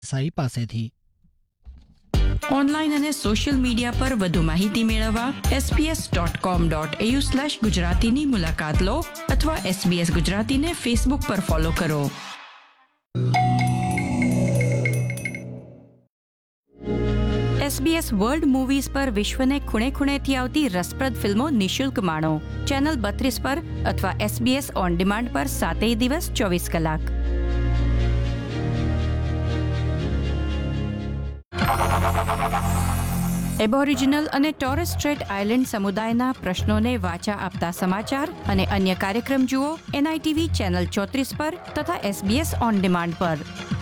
સાઈ પાસેથી. ઓનલાઈન અને social media પર વધુ માહિતી મેળવવા sbs.com.au/ગુજરાતીની મુલાકાત લો અથવા SBS ગુજરાતીને ફેસબુક પર ફોલો કરો. SBS વર્લ્ડ મૂવીઝ પર વિશ્વને ખૂણે ખૂણેથી આવતી રસપ્રદ ફિલ્મો નિઃશુલ્ક માણો. ચેનલ 32 પર અથવા SBS ઓન ડિમાન્ડ પર 7 દિવસ 24 કલાક. એબોરિજિનલ અને ટોરેસ સ્ટ્રેટ આઇલેન્ડ સમુદાયના પ્રશ્નોને વાચા આપતા સમાચાર અને અન્ય કાર્યક્રમ જુઓ NITV ચેનલ 34 પર તથા SBS ઓન ડિમાન્ડ પર.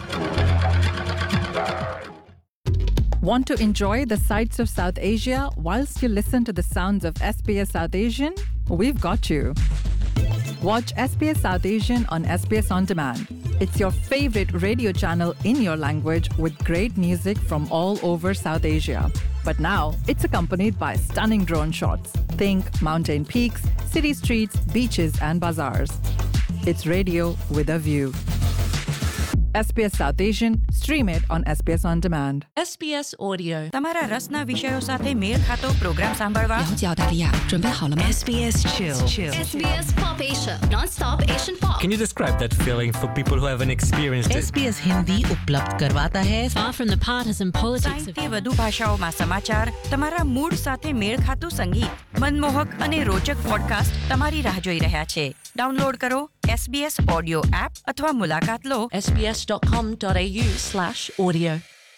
Want to enjoy the sights of South Asia whilst you listen to the sounds of SBS South Asian? We've got you. Watch SBS South Asian on SBS On Demand. It's your favorite radio channel in your language with great music from all over South Asia. But now it's accompanied by stunning drone shots. Think mountain peaks, city streets, beaches and bazaars. It's radio with a view. SBS South Asian, stream it on SBS On Demand. SBS Audio. તમારા રસના વિષયો સાથે મેળ ખાતો programme સાંભળવા 了解澳大利亚，准备好了吗？ SBS Chill. SBS Pop Asia, non-stop Asian pop. Can you describe that feeling for people who haven't experienced it? SBS Hindi उपलब्ध करवाता है far from the partisan politics of 60થી વધુ ભાષાઓમાં સમાચાર, તમારા મૂડ સાથે મેળ ખાતું સંગીત, મનમોહક અને રોચક પોડકાસ્ટ તમારી રાહ જોઈ રહ્યા છે. ડાઉનલોડ કરો SBS ઓડિયો એપ અથવા મુલાકાત લો sbs.com.au/audio.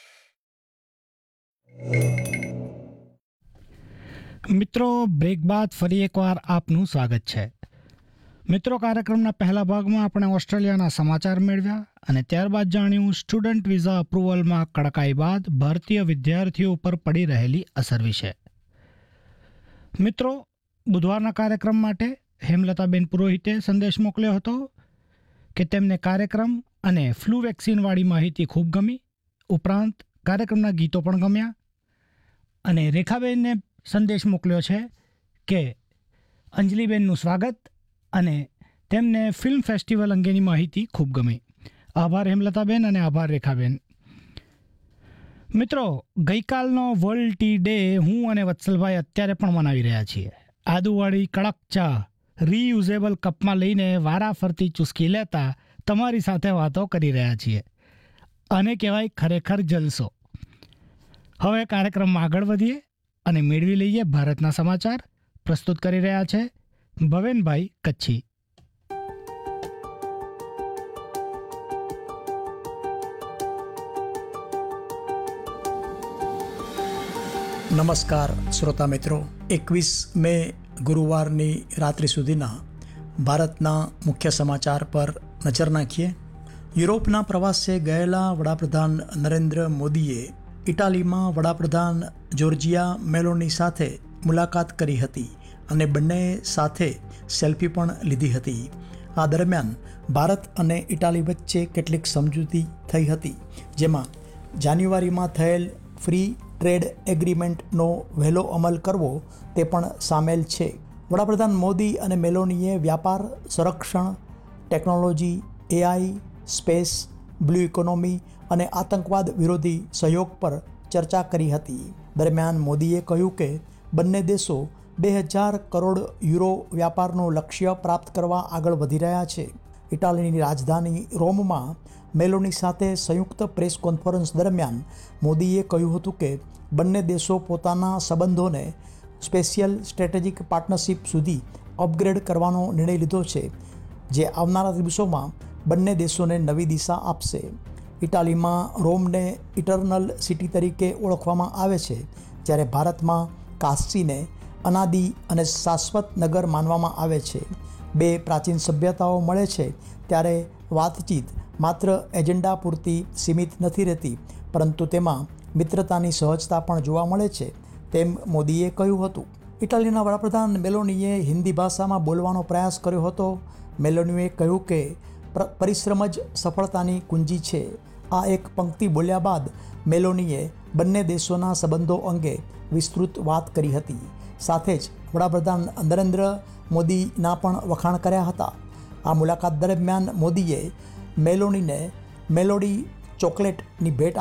મિત્રો, બ્રેક બાદ ફરી એકવાર આપનું સ્વાગત છે. મિત્રો, કાર્યક્રમના પહેલા ભાગમાં આપણે ઓસ્ટ્રેલિયાના સમાચાર મેળવ્યા અને ત્યારબાદ જાણ્યું સ્ટુડન્ટ વિઝા અપ્રુવલમાં કડકાઈ બાદ ભારતીય વિદ્યાર્થીઓ ઉપર પડી રહેલી અસર વિશે. મિત્રો, બુધવારના કાર્યક્રમ માટે હેમલતાબેન પુરોહિતે સંદેશ મોકલ્યો હતો કે તેમને કાર્યક્રમ અને ફ્લૂ વેક્સિનવાળી માહિતી ખૂબ ગમી. ઉપરાંત કાર્યક્રમના ગીતો પણ ગમ્યા. અને રેખાબેનને સંદેશ મોકલ્યો છે કે અંજલિબેનનું સ્વાગત અને તેમને ફિલ્મ ફેસ્ટિવલ અંગેની માહિતી ખૂબ ગમી. આભાર હેમલતાબેન અને આભાર રેખાબેન. મિત્રો, ગઈકાલનો વર્લ્ડ ટી ડે હું અને વત્સલભાઈ અત્યારે પણ મનાવી રહ્યા છીએ. આદુવાળી કડક ચા રીયુઝેબલ કપમાં લઈને વારાફરતી ચૂસકી લેતા તમારી સાથે વાતો કરી રહ્યા છીએ અને કહેવાય ખરેખર જલસો. હવે કાર્યક્રમમાં આગળ વધીએ અને મેળવી લઈએ ભારતના સમાચાર. પ્રસ્તુત કરી રહ્યા છે ભવેનભાઈ કચ્છી. નમસ્કાર શ્રોતા મિત્રો. 21 મે ગુરુવારની રાત્રિ સુધીના ભારતના મુખ્ય સમાચાર પર નજર નાખીએ. યુરોપના પ્રવાસે ગયેલા વડાપ્રધાન નરેન્દ્ર મોદીએ ઇટાલીમાં વડાપ્રધાન જોર્જિયા મેલોની સાથે મુલાકાત કરી હતી અને બંને સાથે સેલ્ફી પણ લીધી હતી. આ દરમિયાન ભારત અને ઇટાલી વચ્ચે કેટલીક સમજૂતી થઈ હતી, જેમાં જાન્યુઆરીમાં થયેલ ફ્રી ટ્રેડ એગ્રીમેન્ટનો વહેલો અમલ કરવો તે પણ સામેલ છે. વડાપ્રધાન મોદી અને મેલોનીએ વ્યાપાર, સંરક્ષણ, technology, AI, space, blue economy અને આતંકવાદ વિરોધી સહયોગ પર ચર્ચા કરી હતી. દરમિયાન મોદીએ કહ્યું કે બંને દેશો 2000 કરોડ યુરો વ્યાપારનું લક્ષ્ય પ્રાપ્ત કરવા આગળ વધી રહ્યા છે. ઇટાલીની રાજધાની રોમમાં મેલોની સાથે સંયુક્ત પ્રેસ કોન્ફરન્સ દરમિયાન મોદીએ કહ્યું હતું કે બંને દેશો પોતાના સંબંધોને સ્પેશિયલ સ્ટ્રેટેજિક પાર્ટનરશિપ સુધી અપગ્રેડ કરવાનો નિર્ણય લીધો છે, જે આવનારા દિવસોમાં બંને દેશોને નવી દિશા આપશે. ઇટાલીમાં રોમને ઇટર્નલ સિટી તરીકે ઓળખવામાં આવે છે, જ્યારે ભારતમાં કાશીને અનાદિ અને શાશ્વત નગર માનવામાં આવે છે. બે પ્રાચીન સભ્યતાઓ મળે છે ત્યારે વાતચીત માત્ર એજન્ડા પૂરતી સીમિત નથી રહેતી, પરંતુ તેમાં મિત્રતાની સહજતા પણ જોવા મળે છે, તેમ મોદીએ કહ્યું હતું. ઇટાલીના વડાપ્રધાન મેલોનીએ હિન્દી ભાષામાં બોલવાનો પ્રયાસ કર્યો હતો. મેલોનીએ કહ્યું કે પરિશ્રમ જ સફળતાની કુંજી છે. આ એક પંક્તિ બોલ્યા બાદ મેલોનીએ બંને દેશોના સંબંધો અંગે વિસ્તૃત વાત કરી હતી. સાથે જ વડાપ્રધાન નરેન્દ્ર મોદીના પણ વખાણ કર્યા હતા. આ મુલાકાત દરમિયાન મોદીએ મેલોનીને મેલોડી ચોકલેટની ભેટ